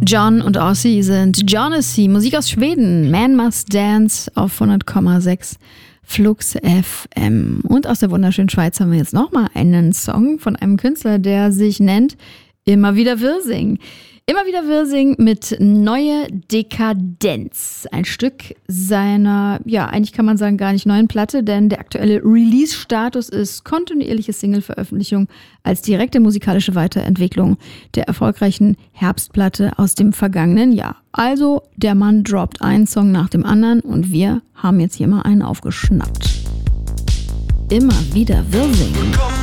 John und Ossie sind Jonassy, Musik aus Schweden, Man Must Dance auf 100,6 Flux FM. Und aus der wunderschönen Schweiz haben wir jetzt nochmal einen Song von einem Künstler, der sich nennt Immer wieder Wirsing. Immer wieder Wirsing mit Neue Dekadenz. Ein Stück seiner, ja, eigentlich kann man sagen, gar nicht neuen Platte, denn der aktuelle Release-Status ist kontinuierliche Single-Veröffentlichung als direkte musikalische Weiterentwicklung der erfolgreichen Herbstplatte aus dem vergangenen Jahr. Also, der Mann droppt einen Song nach dem anderen und wir haben jetzt hier mal einen aufgeschnappt. Immer wieder Wirsing.